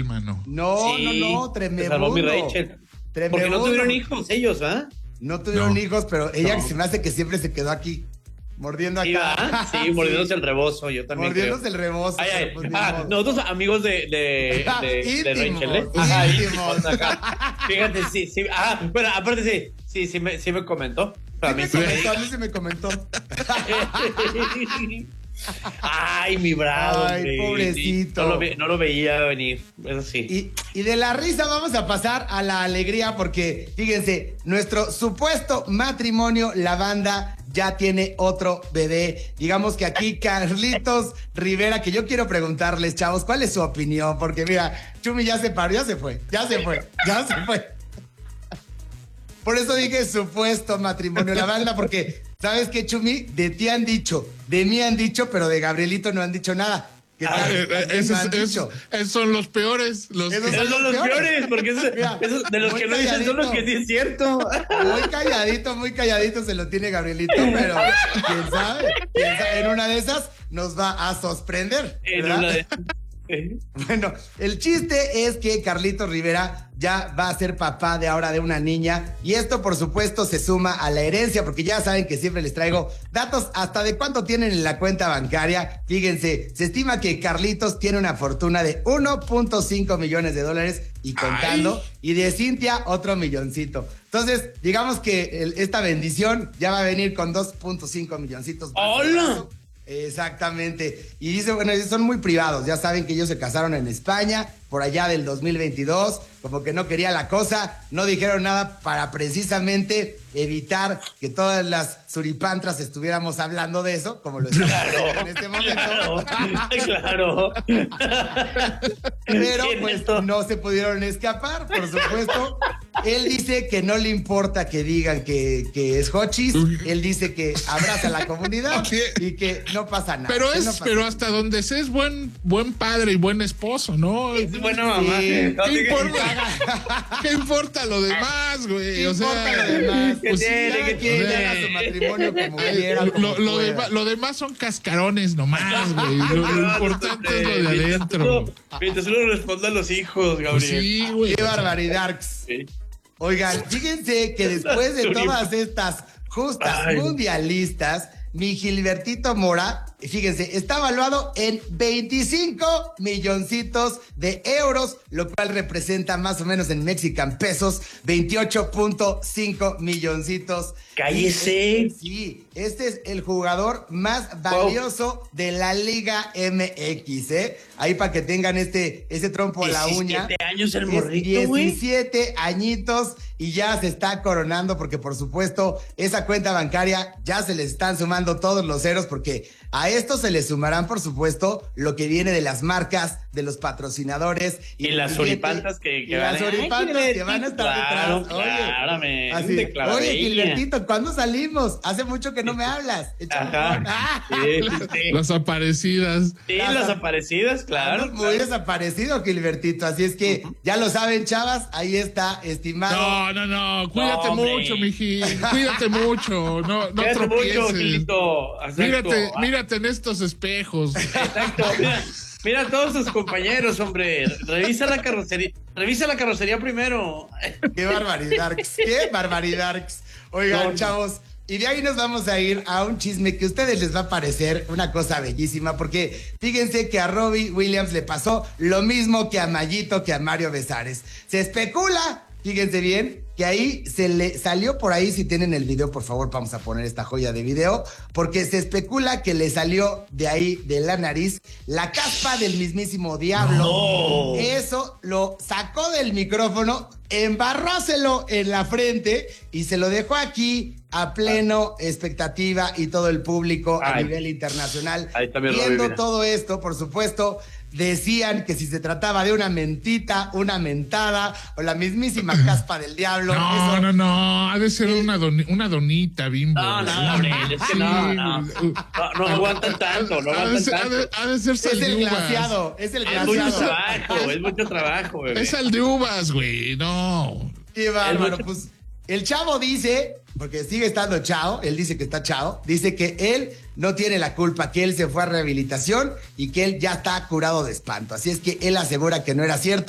mano. No, no, Se salvó mi Rachel. Porque no tuvieron hijos ellos, ¿ah? No tuvieron hijos, pero ella se me hace que siempre se quedó aquí, mordiendo acá. Sí, mordiéndose el rebozo, yo también mordiéndose el rebozo. Pues, nosotros amigos de Rachel, ¿eh? Ajá, íntimos. Fíjate, sí. Bueno, aparte sí me comentó. A mí se me comentó. Ay, mi bravo. Ay, pobrecito. No lo veía venir, eso sí. Y de la risa vamos a pasar a la alegría porque, fíjense, nuestro supuesto matrimonio, la banda, ya tiene otro bebé. Digamos que aquí Carlitos Rivera, que yo quiero preguntarles, chavos, ¿cuál es su opinión? Porque mira, Chumi ya se paró, ya se fue. Por eso dije supuesto matrimonio, la banda, porque, ¿sabes qué, Chumi? De ti han dicho, de mí han dicho, pero de Gabrielito no han dicho nada. Esos son los peores. Esos son los peores, porque esos de los que no dicen son los que sí es cierto. Muy calladito se lo tiene Gabrielito, pero quién sabe, en una de esas nos va a sorprender. Bueno, el chiste es que Carlitos Rivera ya va a ser papá de ahora de una niña y esto por supuesto se suma a la herencia porque ya saben que siempre les traigo datos hasta de cuánto tienen en la cuenta bancaria. Fíjense, se estima que Carlitos tiene una fortuna de 1.5 millones de dólares y contando. Y de Cintia otro milloncito. Entonces, digamos que esta bendición ya va a venir con 2.5 milloncitos. ¡Hola! Exactamente. Y dice, bueno, son muy privados. Ya saben que ellos se casaron en España por allá del 2022. Como que no quería la cosa. No dijeron nada para precisamente evitar que todas las suripantras estuviéramos hablando de eso, como lo estamos haciendo en este momento. Claro. Pero pues no se pudieron escapar, por supuesto. Él dice que no le importa que digan que es hochis. Él dice que abraza a la comunidad y que no pasa nada. Pero hasta donde se es buen padre y buen esposo, ¿no? Es buena mamá. Sí. ¿Qué importa lo demás, güey? ¿Qué importa lo demás? ¿Qué tiene? Haga su matrimonio como quiera. Lo demás son cascarones nomás, güey. Lo importante es lo de adentro. Mientras uno responda a los hijos, Gabriel. Pues sí, güey. Qué barbaridad. Sí. Oigan, fíjense que después de todas estas justas mundialistas, mi Gilbertito Mora, fíjense, está evaluado en 25 milloncitos de euros, lo cual representa más o menos en Mexican pesos 28.5 milloncitos. ¡Cállese! Sí, este es el jugador más valioso de la Liga MX, ¿eh? Ahí para que tengan ese trompo a la uña. 17 años el morrito, güey. 17 añitos y ya se está coronando porque, por supuesto, esa cuenta bancaria ya se le están sumando todos los ceros porque a esto se le sumarán, por supuesto, lo que viene de las marcas, de los patrocinadores. Y las soripantas que van a estar detrás. Oye, Gilbertito, ¿cuándo salimos? Hace mucho que no me hablas. Ajá. Sí. Las aparecidas. Sí, las aparecidas, claro. Muy desaparecido, Gilbertito. Así es que ya lo saben, chavas. Ahí está, estimado. No. Cuídate mucho, miji. Cuídate mucho. No tropieces. Mírate en estos espejos. Exacto. Mira a todos sus compañeros, hombre. Revisa la carrocería primero. Qué barbaridad. Oigan, chavos, y de ahí nos vamos a ir a un chisme que a ustedes les va a parecer una cosa bellísima, porque fíjense que a Robbie Williams le pasó lo mismo que a Mayito, que a Mario Besares. Se especula, fíjense bien, que ahí se le salió por ahí, si tienen el video, por favor, vamos a poner esta joya de video, porque se especula que le salió de ahí, de la nariz, la caspa del mismísimo diablo. No. Eso lo sacó del micrófono, embarróselo en la frente y se lo dejó aquí a pleno expectativa y todo el público a nivel internacional. Viendo todo esto, por supuesto, decían que si se trataba de una mentita, una mentada o la mismísima caspa del diablo. No, ha de ser una donita, Bimbo. No, es que no aguantan tanto, Ha de ser sal de uvas. Es el glaseado. Es mucho trabajo, bebé. Es sal de uvas, güey, no. Qué bárbaro, pues el chavo dice, porque sigue estando chao, él dice que está chao, dice que él no tiene la culpa, que él se fue a rehabilitación y que él ya está curado de espanto. Así es que él asegura que no era cierto.